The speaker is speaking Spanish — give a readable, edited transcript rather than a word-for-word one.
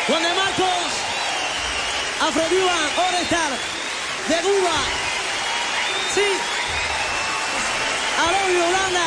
Juan de Marcos, Afrodiva, Orestar, de Cuba. Sí. Alobio, Holanda.